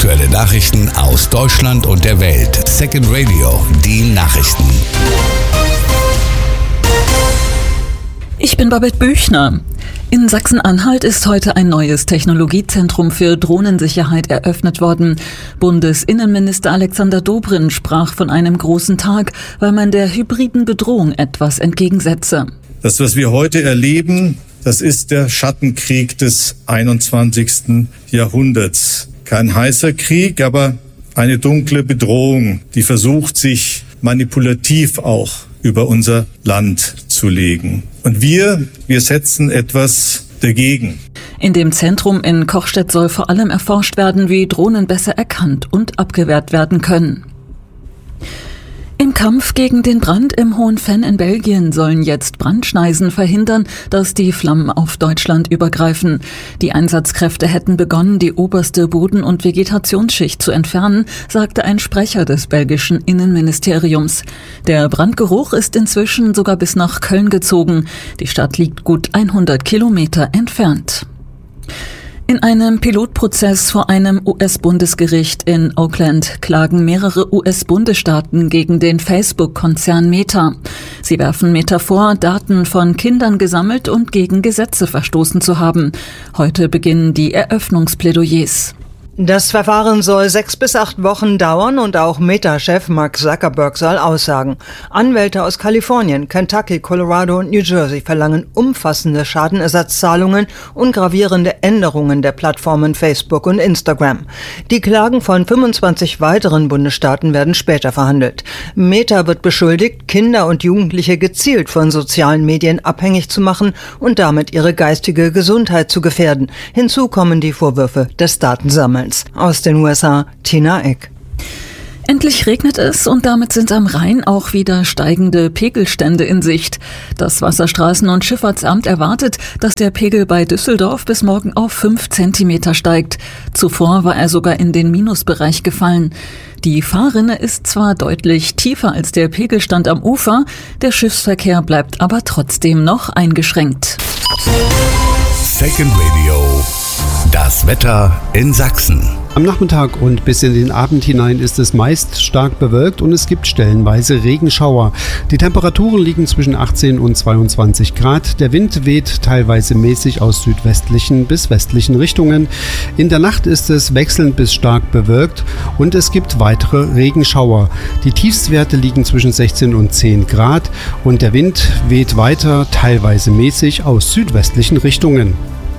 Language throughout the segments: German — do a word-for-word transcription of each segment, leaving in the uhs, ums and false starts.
Aktuelle Nachrichten aus Deutschland und der Welt. Second Radio, die Nachrichten. Ich bin Babette Büchner. In Sachsen-Anhalt ist heute ein neues Technologiezentrum für Drohnensicherheit eröffnet worden. Bundesinnenminister Alexander Dobrindt sprach von einem großen Tag, weil man der hybriden Bedrohung etwas entgegensetze. Das, was wir heute erleben, das ist der Schattenkrieg des einundzwanzigsten Jahrhunderts. Kein heißer Krieg, aber eine dunkle Bedrohung, die versucht, sich manipulativ auch über unser Land zu legen. Und wir, wir setzen etwas dagegen. In dem Zentrum in Kochstedt soll vor allem erforscht werden, wie Drohnen besser erkannt und abgewehrt werden können. Im Kampf gegen den Brand im Hohen-Venn in Belgien sollen jetzt Brandschneisen verhindern, dass die Flammen auf Deutschland übergreifen. Die Einsatzkräfte hätten begonnen, die oberste Boden- und Vegetationsschicht zu entfernen, sagte ein Sprecher des belgischen Innenministeriums. Der Brandgeruch ist inzwischen sogar bis nach Köln gezogen. Die Stadt liegt gut hundert Kilometer entfernt. In einem Pilotprozess vor einem U S-Bundesgericht in Oakland klagen mehrere U S-Bundesstaaten gegen den Facebook-Konzern Meta. Sie werfen Meta vor, Daten von Kindern gesammelt und gegen Gesetze verstoßen zu haben. Heute beginnen die Eröffnungsplädoyers. Das Verfahren soll sechs bis acht Wochen dauern und auch Meta-Chef Mark Zuckerberg soll aussagen. Anwälte aus Kalifornien, Kentucky, Colorado und New Jersey verlangen umfassende Schadenersatzzahlungen und gravierende Änderungen der Plattformen Facebook und Instagram. Die Klagen von fünfundzwanzig weiteren Bundesstaaten werden später verhandelt. Meta wird beschuldigt, Kinder und Jugendliche gezielt von sozialen Medien abhängig zu machen und damit ihre geistige Gesundheit zu gefährden. Hinzu kommen die Vorwürfe des Datensammelns. Aus den U S A, Tina Eck. Endlich regnet es und damit sind am Rhein auch wieder steigende Pegelstände in Sicht. Das Wasserstraßen- und Schifffahrtsamt erwartet, dass der Pegel bei Düsseldorf bis morgen auf fünf Zentimeter steigt. Zuvor war er sogar in den Minusbereich gefallen. Die Fahrrinne ist zwar deutlich tiefer als der Pegelstand am Ufer, der Schiffsverkehr bleibt aber trotzdem noch eingeschränkt. Second Radio. Das Wetter in Sachsen. Am Nachmittag und bis in den Abend hinein ist es meist stark bewölkt und es gibt stellenweise Regenschauer. Die Temperaturen liegen zwischen achtzehn und zweiundzwanzig Grad. Der Wind weht teilweise mäßig aus südwestlichen bis westlichen Richtungen. In der Nacht ist es wechselnd bis stark bewölkt und es gibt weitere Regenschauer. Die Tiefstwerte liegen zwischen sechzehn und zehn Grad und der Wind weht weiter teilweise mäßig aus südwestlichen Richtungen.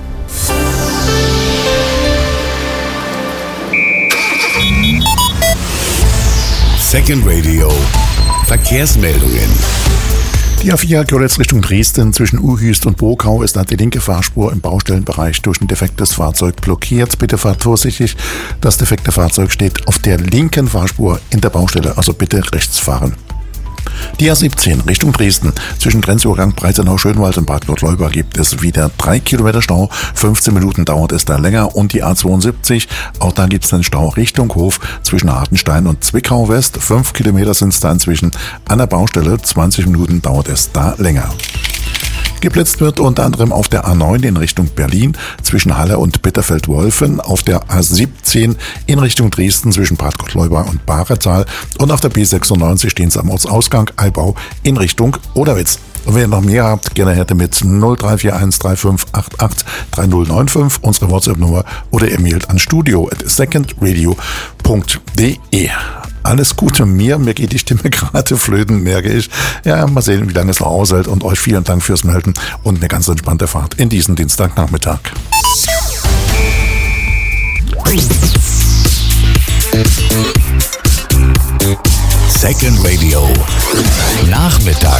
Second Radio. Verkehrsmeldungen. Die A vier Görlitz Richtung Dresden zwischen Uhüst und Bogau ist die linke Fahrspur im Baustellenbereich durch ein defektes Fahrzeug blockiert. Bitte fahrt vorsichtig. Das defekte Fahrzeug steht auf der linken Fahrspur in der Baustelle, also bitte rechts fahren. Die A siebzehn Richtung Dresden zwischen Grenzübergang Breitenau-Schönwald und Bad Gottleuba gibt es wieder drei Kilometer Stau. fünfzehn Minuten dauert es da länger. Und die A zweiundsiebzig, auch da gibt es einen Stau Richtung Hof zwischen Hartenstein und Zwickau West. fünf Kilometer sind es da inzwischen an der Baustelle. zwanzig Minuten dauert es da länger. Geblitzt wird unter anderem auf der A neun in Richtung Berlin zwischen Halle und Bitterfeld-Wolfen, auf der A siebzehn in Richtung Dresden zwischen Bad Gottleuba und Bahretal und auf der B sechsundneunzig stehen sie am Ortsausgang Albau in Richtung Oderwitz. Und wenn ihr noch mehr habt, gerne her mit null drei vier eins drei fünf acht acht drei null neun fünf, unsere WhatsApp-Nummer, oder ihr mailt an studio at secondradio punkt de. Alles Gute mir, mir geht die Stimme gerade flöten, merke ich. Ja, mal sehen, wie lange es noch aushält und euch vielen Dank fürs Melden und eine ganz entspannte Fahrt in diesen Dienstagnachmittag. Second Radio. Nachmittag.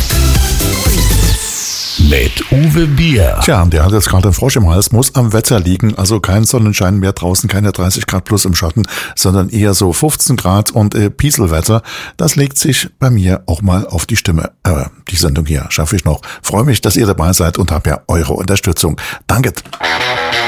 Mit Uwe Bier. Tja, der hat jetzt gerade einen Frosch im Hals, muss am Wetter liegen, also kein Sonnenschein mehr draußen, keine dreißig Grad plus im Schatten, sondern eher so fünfzehn Grad und äh, Pieselwetter. Das legt sich bei mir auch mal auf die Stimme. Äh, die Sendung hier schaffe ich noch. Freue mich, dass ihr dabei seid und habe ja eure Unterstützung. Danke.